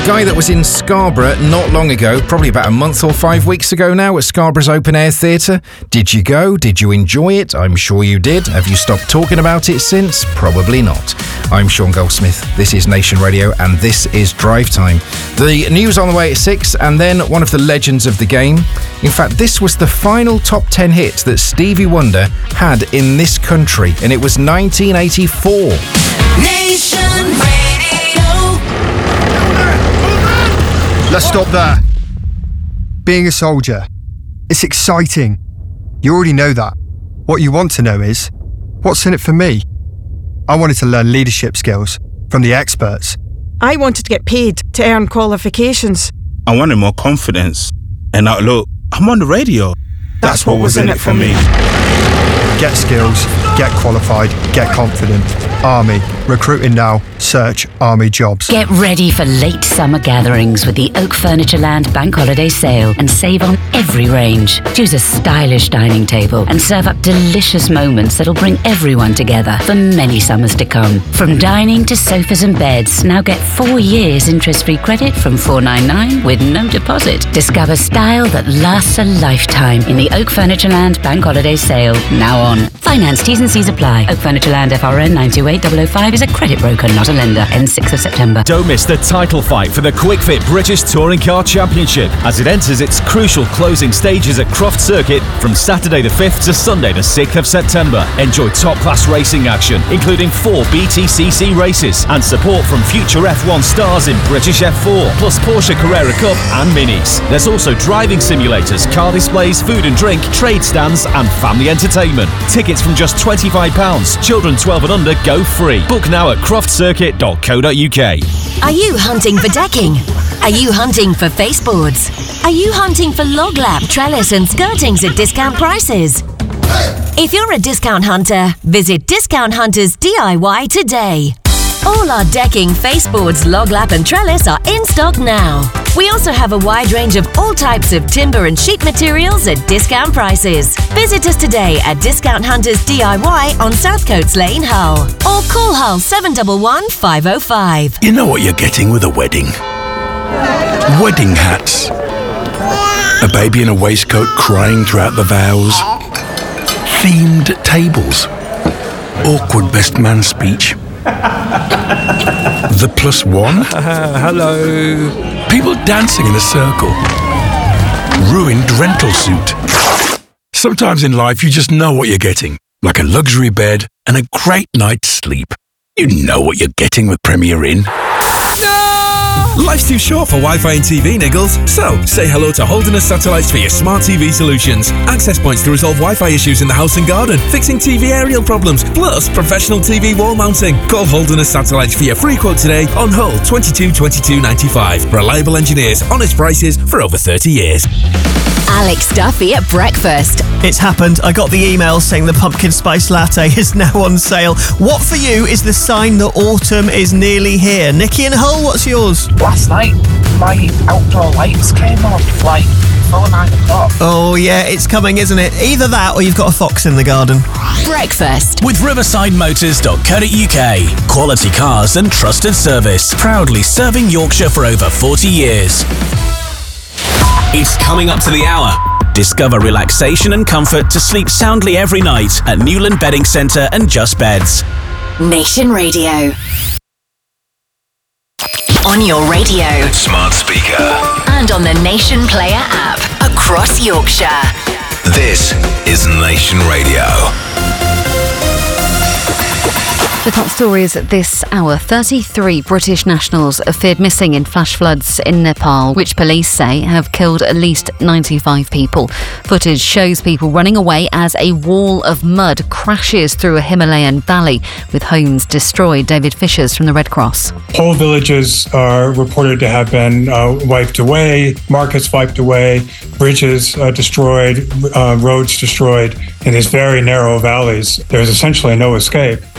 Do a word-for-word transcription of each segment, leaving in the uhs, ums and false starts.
guy that was in Scarborough not long ago, probably about a month or five weeks ago now, at Scarborough's Open Air Theatre. Did you go? Did you enjoy it? I'm sure you did. Have you stopped talking about it since? Probably not. I'm Sean Goldsmith. This is Nation Radio, and this is Drive Time. The news on the way at six, and then one of the legends of the game. In fact, this was the final top ten hit that Stevie Wonder had in this country, and it was nineteen eighty-four. Nation Radio. Let's stop there. Being a soldier, it's exciting. You already know that. What you want to know is, what's in it for me? I wanted to learn leadership skills from the experts. I wanted to get paid to earn qualifications. I wanted more confidence. And now look, I'm on the radio. That's, That's what, what was in it for me. Get skills, get qualified, get confident. Army. Recruiting now. Search Army jobs. Get ready for late summer gatherings with the Oak Furniture Land Bank Holiday Sale and save on every range. Choose a stylish dining table and serve up delicious moments that'll bring everyone together for many summers to come. From dining to sofas and beds, now get four years interest-free credit from four ninety-nine with no deposit. Discover style that lasts a lifetime in the Oak Furniture Land Bank Holiday Sale, now on. Finance T's and C's apply. Oak Furniture Land F R N nine two eight double oh five is a credit broker, not a lender. Ends sixth of September. Don't miss the title fight for the Quick Fit British Touring Car Championship as it enters its crucial closing stages at Croft Circuit from Saturday the fifth to Sunday the sixth of September. Enjoy top-class racing action, including four B T C C races and support from future F one stars in British F four, plus Porsche Carrera Cup and Minis. There's also driving simulators, car displays, food and drink, trade stands and family entertainment. Tickets from just twenty-five pounds. Children twelve and under go free. Book now at croft circuit dot co dot uk. Are you hunting for decking? Are you hunting for baseboards? Are you hunting for log lap, trellis and skirtings at discount prices? If you're a discount hunter, visit Discount Hunters D I Y today. All our decking, faceboards, log lap and trellis are in stock now. We also have a wide range of all types of timber and sheet materials at discount prices. Visit us today at Discount Hunters D I Y on South Coates Lane, Hull. Or call Hull seven one one, five oh five. You know what you're getting with a wedding? Wedding hats. A baby in a waistcoat crying throughout the vows. Themed tables. Awkward best man speech. The plus one? Uh, hello. People dancing in a circle. Ruined rental suit. Sometimes in life you just know what you're getting. Like a luxury bed and a great night's sleep. You know what you're getting with Premier Inn. Life's too short for Wi-Fi and T V, Niggles. So, say hello to Holderness Satellites for your smart T V solutions. Access points to resolve Wi-Fi issues in the house and garden, fixing T V aerial problems, plus professional T V wall mounting. Call Holderness Satellites for your free quote today on Hull twenty-two twenty-two ninety-five. Reliable engineers, honest prices for over thirty years. Alex Duffy at breakfast. It's happened. I got the email saying the pumpkin spice latte is now on sale. What for you is the sign that autumn is nearly here? Nikki and Hull, what's yours? Last night, my outdoor lights came on, like, before nine o'clock. Oh, yeah, it's coming, isn't it? Either that or you've got a fox in the garden. Breakfast. With riverside motors dot co dot uk. Quality cars and trusted service. Proudly serving Yorkshire for over forty years. It's coming up to the hour. Discover relaxation and comfort to sleep soundly every night at Newland Bedding Centre and Just Beds. Nation Radio. On your radio. Smart speaker. And on the Nation Player app. Across Yorkshire. This is Nation Radio. The top stories at this hour. thirty-three British nationals are feared missing in flash floods in Nepal, which police say have killed at least ninety-five people. Footage shows people running away as a wall of mud crashes through a Himalayan valley, with homes destroyed. David Fishers from the Red Cross. Whole villages are reported to have been uh, wiped away, markets wiped away, bridges uh, destroyed, uh, roads destroyed. In these very narrow valleys, there's essentially no escape.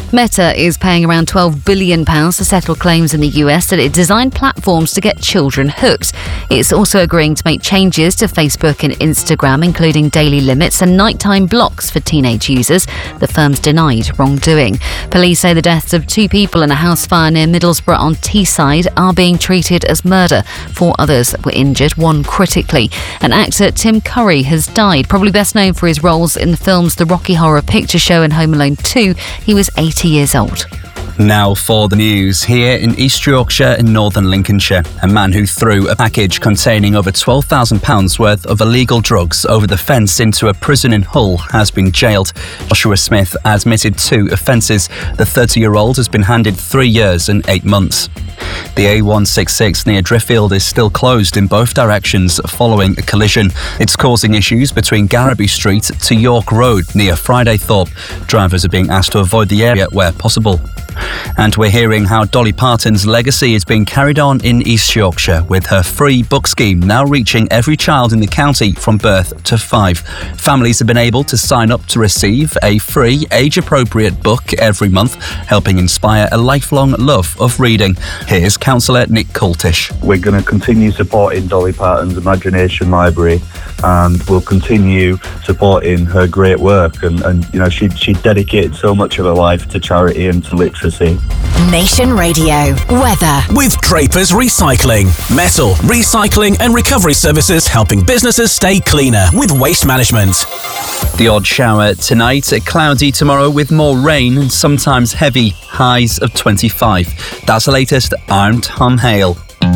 Meta is paying around twelve billion pounds to settle claims in the U S that it designed platforms to get children hooked. It's also agreeing to make changes to Facebook and Instagram, including daily limits and nighttime blocks for teenage users. The firm's denied wrongdoing. Police say the deaths of two people in a house fire near Middlesbrough on Teesside are being treated as murder. Four others were injured, one critically. And actor Tim Curry has died, probably best known for his roles in the films The Rocky Horror Picture Show and Home Alone two. He was eighty years old. Now for the news. Here in East Yorkshire in northern Lincolnshire, a man who threw a package containing over twelve thousand pounds worth of illegal drugs over the fence into a prison in Hull has been jailed. Joshua Smith admitted two offences. The thirty-year-old has been handed three years and eight months. The A one sixty-six near Driffield is still closed in both directions following a collision. It's causing issues between Garraby Street to York Road near Fridaythorpe. Drivers are being asked to avoid the area where possible. And we're hearing how Dolly Parton's legacy is being carried on in East Yorkshire, with her free book scheme now reaching every child in the county from birth to five. Families have been able to sign up to receive a free, age-appropriate book every month, helping inspire a lifelong love of reading. Here's Councillor Nick Coltish. We're going to continue supporting Dolly Parton's Imagination Library, and we'll continue supporting her great work. And, and you know, she, she dedicated so much of her life to charity and to literacy. Nation Radio weather with Draper's Recycling, metal recycling and recovery services, helping businesses stay cleaner with waste management. The odd shower tonight, cloudy tomorrow with more rain and sometimes heavy, highs of twenty-five. That's the latest. I'm Tom Hale.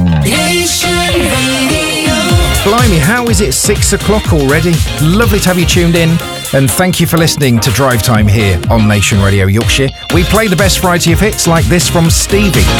Nation Radio. Blimey, how is it six o'clock already? Lovely to have you tuned in. And thank you for listening to Drive Time here on Nation Radio Yorkshire. We play the best variety of hits like this from Stevie.